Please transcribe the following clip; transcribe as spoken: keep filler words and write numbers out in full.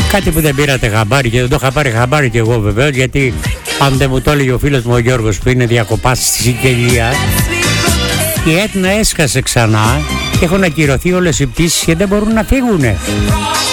Κάτι που δεν πήρατε χαμπάρι και δεν το είχα πάρει χαμπάρι κι εγώ βεβαίως, γιατί αν δεν μου το έλεγε ο φίλος μου ο Γιώργος που είναι διακοπάς στη Σικελία, η Έτνα έσκασε ξανά και έχουν ακυρωθεί όλες οι πτήσεις και δεν μπορούν να φύγουνε.